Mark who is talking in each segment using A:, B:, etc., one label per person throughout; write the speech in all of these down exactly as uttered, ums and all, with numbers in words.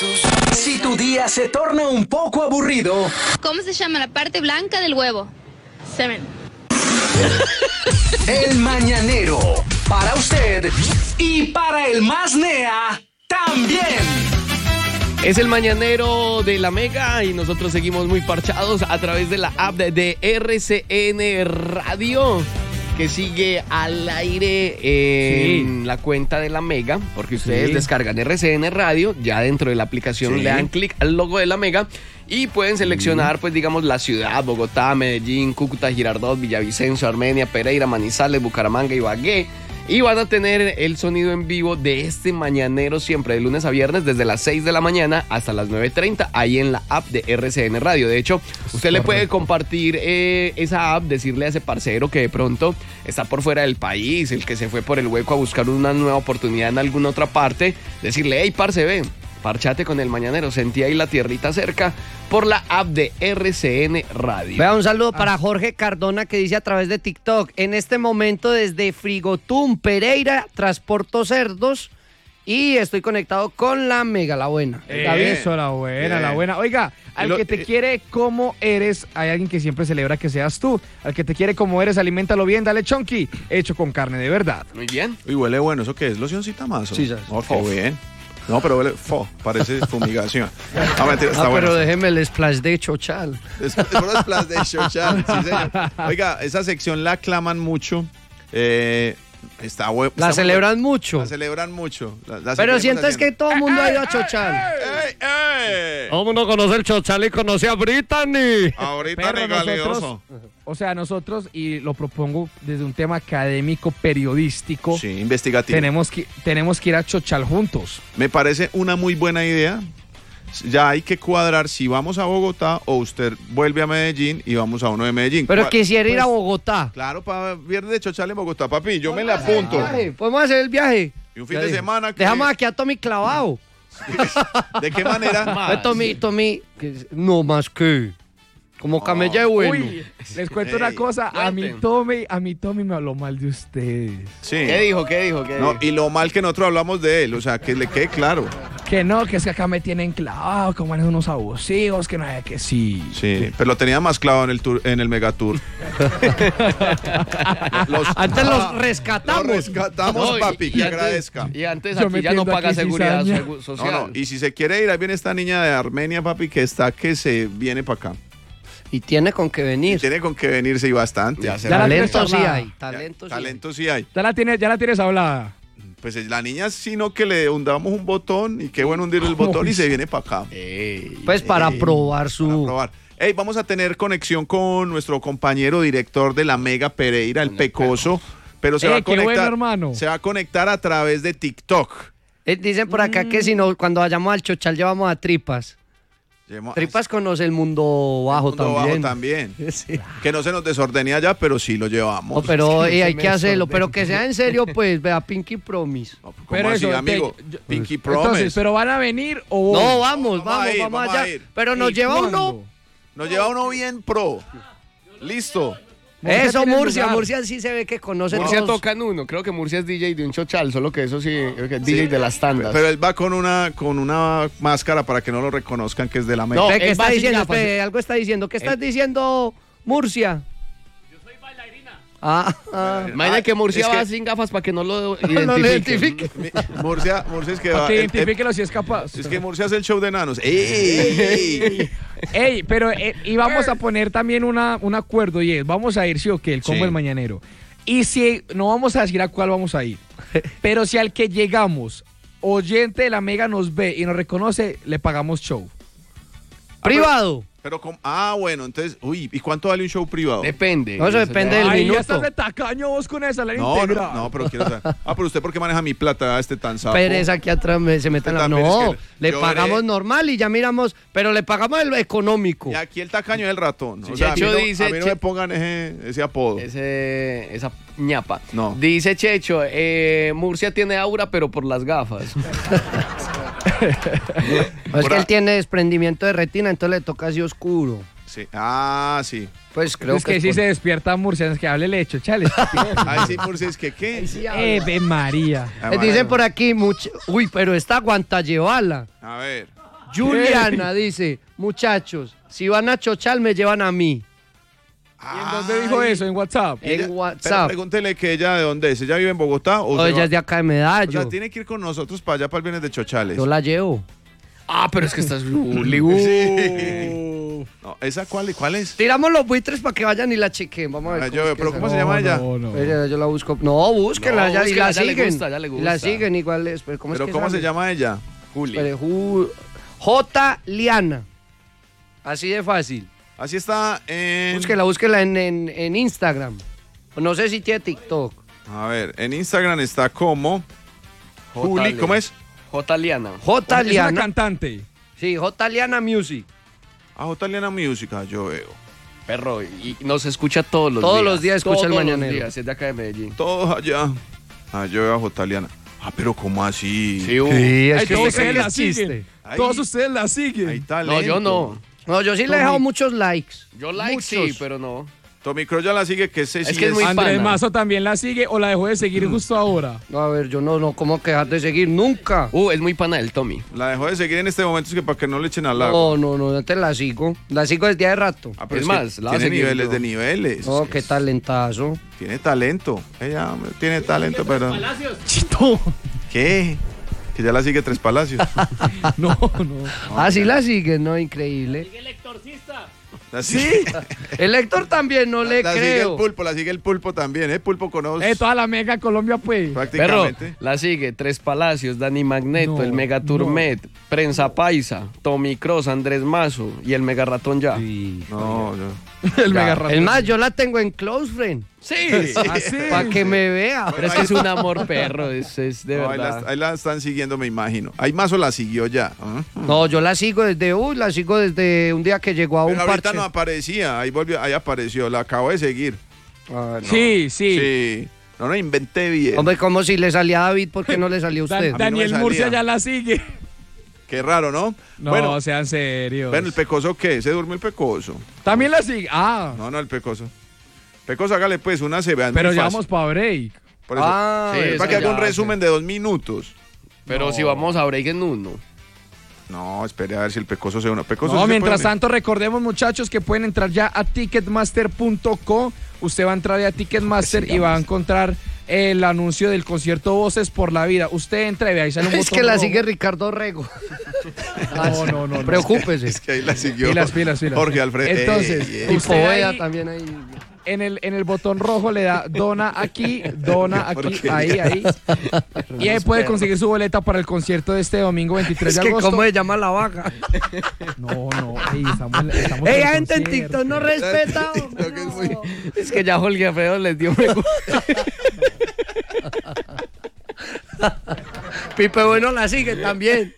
A: Si tu día se torna un poco aburrido,
B: ¿Cómo se llama la parte blanca del huevo? Semen.
A: El Mañanero, para usted y para el más nea, también.
C: Es el Mañanero de la Mega y nosotros seguimos muy parchados a través de la app de, de R C N Radio, que sigue al aire en sí. la cuenta de la Mega, porque ustedes sí. descargan R C N Radio, ya dentro de la aplicación sí. le dan clic al logo de la Mega y pueden seleccionar, pues digamos, la ciudad: Bogotá, Medellín, Cúcuta, Girardot, Villavicencio, Armenia, Pereira, Manizales, Bucaramanga, Ibagué. Y van a tener el sonido en vivo de este Mañanero siempre de lunes a viernes desde las seis de la mañana hasta las nueve treinta ahí en la app de R C N Radio. De hecho, usted le puede compartir eh, esa app, decirle a ese parcero que de pronto está por fuera del país, el que se fue por el hueco a buscar una nueva oportunidad en alguna otra parte, decirle: hey, parce, ve, parchate con el Mañanero, sentí ahí la tierrita cerca por la app de R C N Radio.
D: Vea, un saludo ah. para Jorge Cardona, que dice a través de TikTok: en este momento desde Frigotún, Pereira, transporto cerdos y estoy conectado con la Mega, la buena.
E: Eh, Eso, la buena, eh. la buena. Oiga, al Lo, que te eh. quiere como eres, hay alguien que siempre celebra que seas tú. Al que te quiere como eres, aliméntalo bien, dale chonky, hecho con carne de verdad.
C: Muy bien.
F: Uy, huele bueno, ¿eso qué es? ¿Locioncita más?
D: Sí, ya.
F: Oh, qué bien. No, pero huele, fo, parece fumigación.
D: Ah, mentira, está ah bueno. Pero déjeme el splash de Chochal.
F: Es, es por el splash de Chochal, sí, señor. Oiga, esa sección la aclaman mucho. Eh, está bueno.
D: La está celebran bueno. mucho.
F: La celebran mucho. La, la
D: pero sientes que todo el mundo ha ido a Chochal.
F: ¡Ey, ey!
D: Todo el mundo conoce el Chochal y conoce a Brittany.
F: A Brittany Galioso.
E: O sea, nosotros, y lo propongo desde un tema académico, periodístico.
F: Sí, investigativo.
E: Tenemos que, tenemos que ir a Chochal juntos.
F: Me parece una muy buena idea. Ya hay que cuadrar si vamos a Bogotá o usted vuelve a Medellín y vamos a uno de Medellín.
D: Pero quisiera pues, ir a Bogotá.
F: Claro, para viernes de Chochal en Bogotá, papi. Yo me le apunto.
D: Vale, podemos hacer el viaje.
F: Y un fin ya de semana. Que...
D: Dejamos aquí a Tommy clavado.
F: ¿De qué manera?
D: Tommy, Tommy, que, no más que... Como camella de bueno.
E: Uy, les cuento hey, una cosa, a mi Tommy, a mi Tommy me habló mal de ustedes.
C: Sí. ¿Qué dijo? ¿Qué dijo? ¿Qué
F: no,
C: dijo?
F: Y lo mal que nosotros hablamos de él, o sea, que le quede claro.
E: Que no, que es que acá me tienen clavado, como eres unos abusivos, que no hay que sí.
F: Sí, pero lo tenía más clavado en el tour, en el Megatour.
D: los, antes los rescatamos.
F: Los rescatamos, no, papi, y, que y agradezca.
C: Antes, y antes aquí ya no paga seguridad social.
F: No, no, y si se quiere ir, ahí viene esta niña de Armenia, papi, que está que se viene para acá.
D: Y tiene con qué venir.
F: Y tiene con qué venirse y bastante.
D: Ya ya talento sí hay. Talento,
F: ya, sí, talento sí hay.
E: Ya la tienes, ya la tienes hablada.
F: Pues la niña, sino que le hundamos un botón y qué bueno hundir el botón y se viene para acá.
D: Ey, pues ey, para probar su...
F: Para probar. Ey, vamos a tener conexión con nuestro compañero director de la Mega Pereira, el Pecoso. Pero se,
E: ey,
F: va a conectar,
E: bueno, hermano.
F: se va a conectar a través de TikTok.
D: Eh, dicen por acá mm. que si no, cuando vayamos al Chochal llevamos a Tripas. Llevamos, Tripas conoce el mundo bajo el mundo también.
F: Bajo también. Sí. Que no se nos desordene allá, pero sí lo llevamos.
D: No, pero eh, hay que hacerlo, pero que sea en serio, pues, vea, Pinky Promise.
F: No, ¿cómo pero así, eso, amigo? Yo, Pinky Promise. Entonces,
E: ¿pero van a venir o...?
D: No, vamos, vamos, vamos, ir, vamos, vamos allá. Pero nos lleva ¿cuándo? uno...
F: Nos lleva uno bien pro. Listo.
D: Murcia eso, Murcia, Murcia sí se ve que conoce
C: Murcia
D: todos.
C: toca en uno, creo que Murcia es D J de un Chochal, solo que eso sí, creo que es sí, D J de las tandas.
F: Pero él va con una con una máscara para que no lo reconozcan que es de la Mega.
D: No, ¿qué está diciendo? Espere, algo está diciendo. ¿Qué estás diciendo, Murcia?
G: Yo soy bailarina.
D: Ah, ah.
C: Imagina que Murcia va que... sin gafas para que no lo identifique.
D: No lo identifique.
F: Murcia, Murcia es que
E: para
F: va...
E: que identifíquelo si es capaz.
F: Es que Murcia es el show de enanos. ¡Ey! ¡Ey!
E: Ey, pero eh, y vamos a poner también una, un acuerdo y es, vamos a ir sí o qué, el combo sí. del Mañanero. Y si, no vamos a decir a cuál vamos a ir, pero si al que llegamos, oyente de la Mega nos ve y nos reconoce, le pagamos show.
D: Privado.
F: Pero con, ah, bueno, entonces, uy, ¿y cuánto vale un show privado?
C: Depende.
D: No, eso depende del
E: Ay,
D: minuto.
E: Ya estás de tacaño vos con esa, la
F: no, no, no, pero quiero saber. Ah, pero usted, ¿por qué maneja mi plata, este tan sapo?
D: Pérez aquí atrás me, se mete en la... No, es que le pagamos veré. normal y ya miramos, pero le pagamos el económico.
F: Y aquí el tacaño es el ratón.
C: Sí,
F: o sea, a mí, no,
C: dice,
F: a mí no me pongan ese, ese apodo.
C: Ese, esa ñapa.
F: No.
C: Dice Checho, eh, Murcia tiene aura, pero por las gafas.
D: Es que él tiene desprendimiento de retina, entonces le toca así oscuro.
F: Sí. Ah, sí.
E: Pues creo es que, que si por... se despierta Murcia, es que háblele hecho, chale.
F: Ay, sí, Murcia, es que qué.
E: Sí, Eve María.
D: Ah, dicen por aquí, mucho... uy, pero esta aguanta llevarla.
F: A ver.
D: Juliana dice, muchachos, si van a chochal me llevan a mí.
E: ¿Y en dónde dijo eso? ¿En WhatsApp?
D: En
F: Ella-
D: WhatsApp.
F: Pero pregúntele que ella de dónde es. ¿Ella vive en Bogotá o,
D: O
F: se
D: ella
F: va-
D: es de acá de
F: O
D: Medallo.
F: sea, tiene que ir con nosotros para allá para el viernes de Chochales.
D: Yo la llevo.
C: Ah, pero es que estás Juli. uh.
F: No, ¿esa cuál, cuál es?
D: Tiramos los buitres para que vayan y la chequen. Vamos a ver.
F: Ah,
D: cómo
F: yo-
D: es que
F: pero
D: se-
F: ¿cómo se llama ella?
E: No, no.
D: Espera, yo la busco. No, búsquenla
C: No,
D: ya y
C: búsquenla,
D: la
C: ya le
D: siguen.
C: gusta, ya le
D: Y la
C: gusta.
D: siguen igual. es- pero ¿Cómo es
F: ¿Pero
D: que
F: cómo se
D: sale?
F: llama ella? Juli.
D: Espere, Ju- J. Liana. Así de fácil.
F: Así está en...
D: Búsquela, búsquela en, en, en Instagram. No sé si tiene TikTok.
F: A ver, en Instagram está como... Juli,
C: Jotale.
F: ¿cómo es?
C: J. Liana.
D: J.
E: Es una
D: Liana.
E: cantante.
D: Sí, J. Liana Music.
F: Ah, J. Liana Music, ah, yo veo.
C: Perro, y nos escucha todos los
D: Todos
C: días.
D: los días escucha el
C: Todos
D: mañanero.
C: los días, es de acá de Medellín.
F: Todos allá. Ah, yo veo a J. Liana. Ah, pero ¿cómo así?
C: Sí, uh.
D: es
E: Ay,
D: que
E: todos
D: usted cree
E: ustedes
D: que
E: la
D: es chiste.
E: siguen.
F: Ay.
E: Todos ustedes la siguen.
F: Hay talento.
C: No, yo no.
D: No, yo sí le he dejado muchos likes.
C: Yo like sí,
D: Muchos.
C: pero no.
F: Tommy Crow ya la sigue, que ese
C: Es
F: sí
C: que es muy
E: Andrés
C: pana.
E: Mazo también la sigue o la dejó de seguir justo ahora.
D: No, a ver, yo no, no, ¿cómo que dejar de seguir? Nunca.
C: Uh, es muy pana del Tommy.
F: La dejó de seguir en este momento, es que para que no le echen al agua.
D: No, no, no, yo te la sigo. La sigo desde hace rato.
F: Ah, pero
C: Es
F: que
C: más, la va a
F: tiene
C: seguir
F: niveles
C: yo.
F: de niveles.
D: Oh, qué talentazo.
F: Tiene talento. Ella hombre, tiene talento, pero...
G: Palacios.
E: Chito.
F: ¿Qué? Que ya la sigue Tres Palacios.
E: No, no.
D: Así la siguen, ¿no? Increíble.
G: Sigue el exorcista.
F: La sigue,
D: El Héctor también, no le
F: la sigue el
D: creo.
F: pulpo, la sigue el pulpo también, ¿eh? Pulpo conoce
E: Eh, toda la mega Colombia, pues.
C: Perro,
F: prácticamente.
C: la sigue Tres Palacios, Dani Magneto,
E: No,
C: el Mega Turmet, Prensa Paisa, Tommy Cross, Andrés Mazo y el Mega Ratón ya.
F: No, no.
E: El
C: Ya.
E: mega ratón.
D: Es más, yo la tengo en Close Friend.
C: Sí,
E: Así.
D: Para que me vea.
C: pero es que es un amor perro, es, es de
F: No, ahí,
C: verdad.
F: la, ahí la están siguiendo, me imagino. Ahí Mazo la siguió ya. ¿ah?
D: No, yo la sigo desde, uy, la sigo desde un día que llegó a un
F: Pero ahorita
D: parche.
F: no aparecía, ahí volvió, ahí apareció, la acabo de seguir.
D: Ah, no.
E: Sí, sí.
F: Sí. No, no, inventé bien.
D: Hombre, como si le salía a David, ¿por qué no le salió a
E: Dan-
D: usted?
F: mí no me
E: Daniel
F: salía.
E: Murcia ya la sigue.
F: Qué raro, ¿no?
E: No,
F: bueno,
E: sean serios.
F: bueno, ¿el pecoso qué? ¿Se durmió el pecoso?
E: También la sigue. Ah,
F: No, no, el pecoso. Pecoso, hágale pues una se vean.
E: pero
F: muy
E: ya
F: fácil.
E: vamos para break.
F: Por eso,
D: Ah,
C: Sí,
F: para
C: eso
F: que haga un
C: ya,
F: resumen de dos minutos.
C: Pero
E: No.
C: si vamos a break en uno.
F: No, espere a ver si el pecoso se une. Pecoso
E: No,
F: sí se
E: mientras
F: puede-
E: tanto, recordemos, muchachos, que pueden entrar ya a ticketmaster punto co. Usted va a entrar ya a Ticketmaster y va a encontrar el anuncio del concierto Voces por la Vida. Usted entra y ve, ahí sale un
D: Es
E: botón
D: que la
E: rojo.
D: sigue Ricardo Rego.
E: No, no, no. no.
D: Preocúpese.
F: Es que ahí la siguió.
E: Pilas, pilas, pilas.
F: Jorge Alfredo.
E: Entonces,
F: Ey, ey.
D: Y
E: usted
D: Poveda
E: ahí-
D: también ahí.
E: En el, en el botón rojo le da dona aquí, dona aquí,
F: Porquería.
E: ahí, ahí. Y ahí puede conseguir su boleta para el concierto de este domingo veintitrés
D: Es
E: de
D: que
E: agosto.
D: cómo se llama la vaca.
E: No, no, ey, estamos, estamos
D: Ey,
E: en
D: la gente en
E: concierto.
D: TikTok no respeta. hombre,
F: TikTok es
D: no.
F: muy-
C: Es que ya Jorge Alfredo les dio me gusta.
D: Pipe Bueno la sigue también.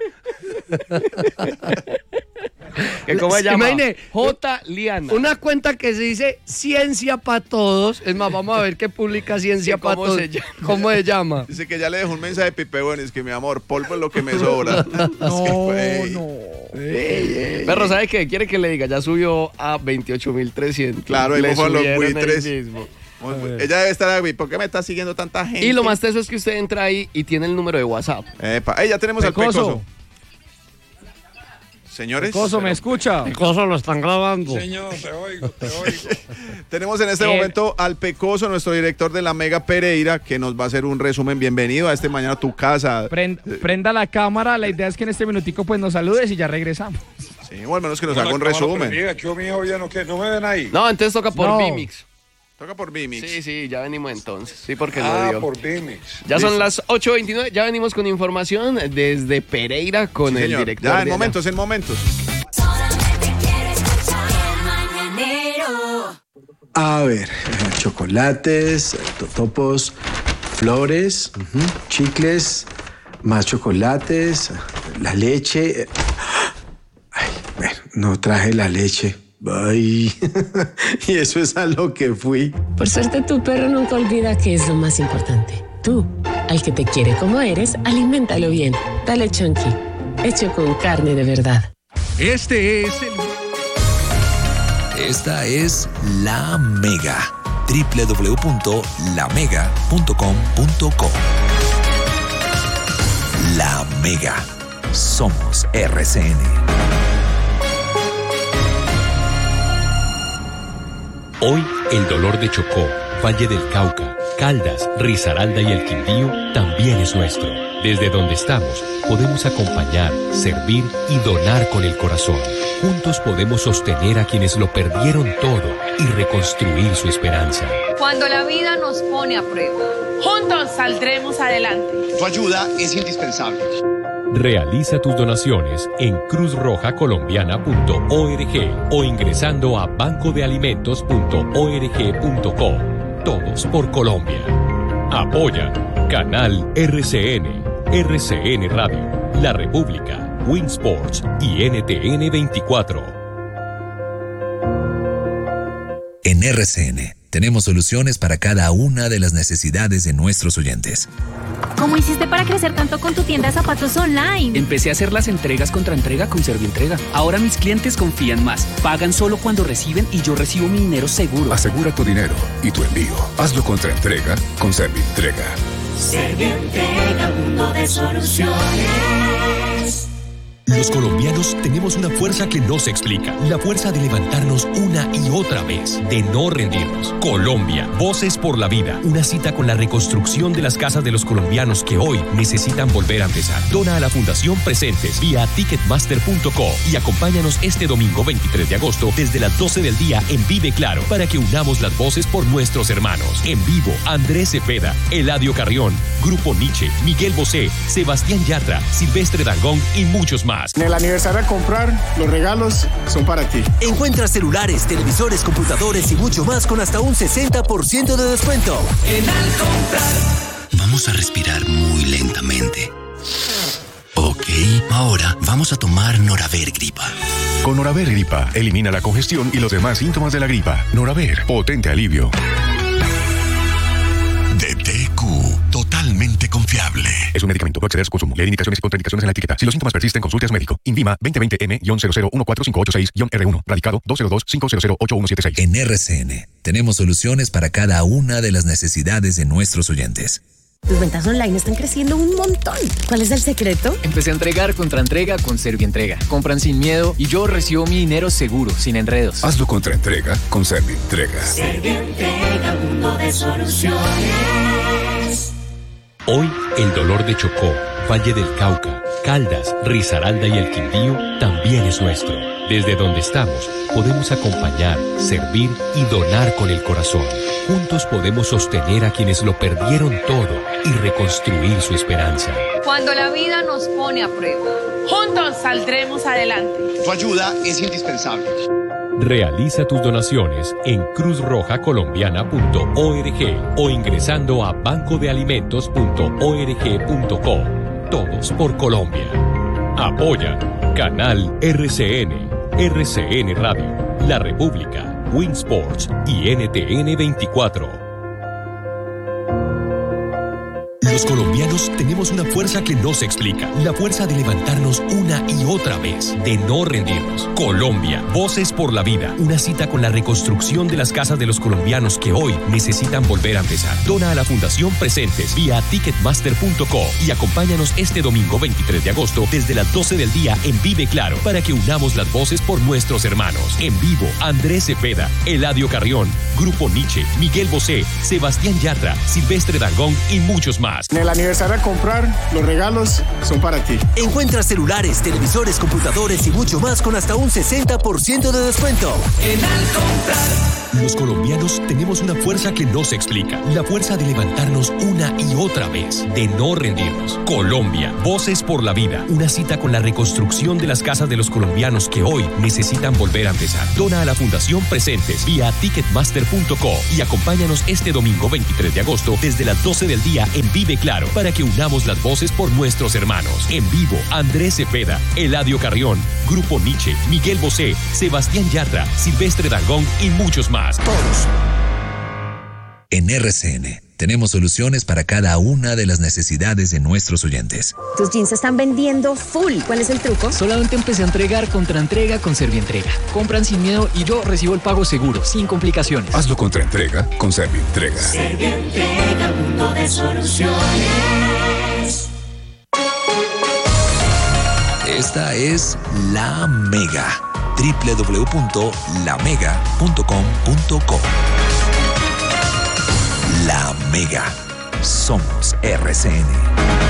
C: ¿Que ¿Cómo se llama?
D: Imagine,
C: J. Liana.
D: Una cuenta que se dice Ciencia para Todos. Es más, vamos a ver qué publica Ciencia
C: Sí,
D: para
C: ¿cómo
D: Todos.
C: se llama?
D: ¿Cómo se llama?
F: Dice que ya le dejó un mensaje de Pipe Bueno, es que mi amor, polvo es lo que me sobra.
E: No,
F: Ey.
E: no.
C: Perro, ¿sabe qué? Quiere que le diga, ya subió a veintiocho mil trescientos.
F: Claro, ahí
C: Le
F: fueron los
C: subieron ahí
F: buitres.
C: mismo.
F: Muy bu- Ella debe estar ahí. ¿Por qué me está siguiendo tanta gente?
C: Y lo más teso es que usted entra ahí y tiene el número de WhatsApp.
F: Epa, ey, ya tenemos al
E: Pecoso.
F: pecoso. Señores.
E: Coso, ¿me escucha?
D: Cosa lo están grabando.
H: Señor, te oigo, te oigo.
F: Tenemos en este
E: Eh,
F: momento al Pecoso, nuestro director de la Mega Pereira, que nos va a hacer un resumen. Bienvenido a este Mañana a tu casa.
E: Pren- prenda la cámara, la idea es que en este minutico pues nos saludes y ya regresamos.
F: Sí, o al menos que nos
H: Con
F: haga
H: la
F: un
H: cámara
F: resumen.
H: prendida, yo, mijo, ya no, ¿qué? ¿No me ven ahí?
C: No, entonces toca por
E: No.
C: Vimix.
F: Toca por Vimix.
C: Sí, sí, ya venimos entonces. Sí, porque
H: ah,
C: lo dio.
H: por Vimix.
C: Ya
F: Listo.
C: son las ocho veintinueve, ya venimos con información desde Pereira con
F: Sí,
C: el
F: señor.
C: director.
F: Ya,
C: de
F: en
C: allá.
F: momentos, en momentos.
I: Solamente quiero escuchar el mañanero.
J: A ver, chocolates, totopos, flores, ujú, chicles, más chocolates, la leche. Ay, bueno, no traje la leche. Ay, y eso es a lo que fui.
K: Por suerte, tu perro nunca olvida que es lo más importante. Tú, al que te quiere como eres, aliméntalo bien. Dale Chunky, hecho con carne de verdad.
A: Este es el... Esta es La Mega. doble u doble u doble u punto la mega punto com punto co. La Mega.
L: somos R C N.
M: Hoy, el dolor de Chocó, Valle del Cauca, Caldas, Risaralda y el Quindío también es nuestro. Desde donde estamos, podemos acompañar, servir y donar con el corazón. Juntos podemos sostener a quienes lo perdieron todo y reconstruir su esperanza.
N: Cuando la vida nos pone a prueba, juntos saldremos adelante.
O: Tu ayuda es indispensable.
M: Realiza tus donaciones en cruz roja colombiana punto org o ingresando a banco de alimentos punto org punto co. Todos por Colombia. Apoya Canal R C N, R C N Radio, La República, Winsports y N T N veinticuatro.
L: En R C N tenemos soluciones para cada una de las necesidades de nuestros oyentes.
P: ¿Cómo hiciste para crecer tanto con tu tienda de zapatos online?
Q: Empecé a hacer las entregas contra entrega con Servientrega. Ahora mis clientes confían más. Pagan solo cuando reciben y yo recibo mi dinero seguro.
R: Asegura tu dinero y tu envío. Hazlo contra entrega con Servientrega.
I: Servientrega, mundo de soluciones.
M: Los colombianos tenemos una fuerza que no se explica. La fuerza de levantarnos una y otra vez, de no rendirnos. Colombia, Voces por la Vida. Una cita con la reconstrucción de las casas de los colombianos que hoy necesitan volver a empezar. Dona a la Fundación Presentes vía ticketmaster punto co y acompáñanos este domingo veintitrés de agosto desde las doce del día en Vive Claro para que unamos las voces por nuestros hermanos. En vivo, Andrés Cepeda, Eladio Carrión, Grupo Nietzsche, Miguel Bosé, Sebastián Yatra, Silvestre Dangond y muchos más.
S: En el aniversario a comprar, los regalos son para ti.
T: Encuentra celulares, televisores, computadores y mucho más con hasta un sesenta por ciento de descuento.
I: En Al Comprar.
U: Vamos a respirar muy lentamente. Ok, ahora vamos a tomar Noraver Gripa.
R: Con Noraver Gripa, elimina la congestión y los demás síntomas de la gripa. Noraver, potente alivio.
V: D T Q, totalmente confiable.
R: Es un medicamento, puede exceder su consumo. Leer indicaciones y contraindicaciones en la etiqueta. Si los síntomas persisten, consulte a su médico. INVIMA veinte veinte M cero cero uno cuatro cinco ocho seis R uno. Radicado dos cero dos cinco cero cero ocho uno siete seis.
L: En R C N tenemos soluciones para cada una de las necesidades de nuestros oyentes.
K: Tus ventas online están creciendo un montón. ¿Cuál es el secreto?
Q: Empecé a entregar contra entrega con Servientrega. Compran sin miedo y yo recibo mi dinero seguro, sin enredos.
R: Hazlo contra entrega con Servientrega.
I: Servientrega, mundo de soluciones.
M: Hoy, el dolor de Chocó, Valle del Cauca, Caldas, Risaralda y el Quindío también es nuestro. Desde donde estamos, podemos acompañar, servir y donar con el corazón. Juntos podemos sostener a quienes lo perdieron todo y reconstruir su esperanza.
N: Cuando la vida nos pone a prueba, juntos saldremos adelante.
O: Tu ayuda es indispensable.
M: Realiza tus donaciones en cruz roja colombiana punto org o ingresando a banco de alimentos punto org punto co. Todos por Colombia. Apoya Canal R C N, R C N Radio, La República, Winsports y N T N veinticuatro. Los colombianos tenemos una fuerza que no se explica. La fuerza de levantarnos una y otra vez, de no rendirnos. Colombia, Voces por la Vida. Una cita con la reconstrucción de las casas de los colombianos que hoy necesitan volver a empezar. Dona a la Fundación Presentes vía ticketmaster punto co y acompáñanos este domingo veintitrés de agosto desde las doce del día en Vive Claro para que unamos las voces por nuestros hermanos. En vivo, Andrés Cepeda, Eladio Carrión, Grupo Nietzsche, Miguel Bosé, Sebastián Yatra, Silvestre Dangond y muchos más.
S: En el aniversario a comprar, los regalos son para ti.
T: Encuentra celulares, televisores, computadores y mucho más con hasta un sesenta por ciento de descuento.
I: En Al Comprar.
M: Los colombianos tenemos una fuerza que no se explica. La fuerza de levantarnos una y otra vez, de no rendirnos. Colombia, Voces por la Vida. Una cita con la reconstrucción de las casas de los colombianos que hoy necesitan volver a empezar. Dona a la Fundación Presentes vía ticketmaster punto co y acompáñanos este domingo veintitrés de agosto desde las doce del día en Vive Claro para que unamos las voces por nuestros hermanos. En vivo, Andrés Cepeda, Eladio Carrión, Grupo Nietzsche, Miguel Bosé, Sebastián Yatra, Silvestre Dangond y muchos más. Todos.
L: En R C N tenemos soluciones para cada una de las necesidades de nuestros oyentes.
K: Tus jeans se están vendiendo full. ¿Cuál es el truco?
Q: Solamente empecé a entregar contra entrega con Servientrega. Compran sin miedo y yo recibo el pago seguro, sin complicaciones.
R: Hazlo contra entrega con Servientrega.
I: Servientrega, mundo de soluciones.
L: Esta es La Mega. doble u doble u doble u punto la mega punto com punto co. La Mega. Somos R C N.